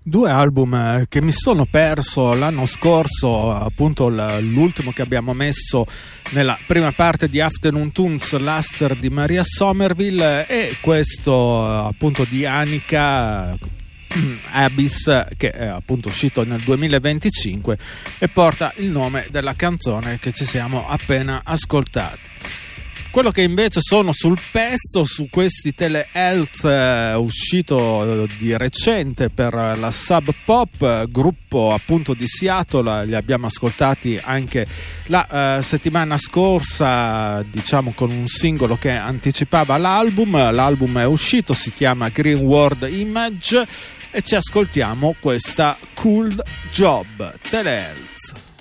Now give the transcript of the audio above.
Due album che mi sono perso l'anno scorso, appunto l'ultimo che abbiamo messo nella prima parte di Afternoon Tunes, Luster di Maria Somerville, e questo appunto di Anika Abyss, che è appunto uscito nel 2025 e porta il nome della canzone che ci siamo appena ascoltati. Quello che invece sono sul pezzo, su questi Telehealth, uscito di recente per la Sub Pop, gruppo appunto di Seattle. Li abbiamo ascoltati anche la settimana scorsa, diciamo con un singolo che anticipava l'album. L'album è uscito, si chiama Green World Image, e ci ascoltiamo questa Cool Job, Telehealth.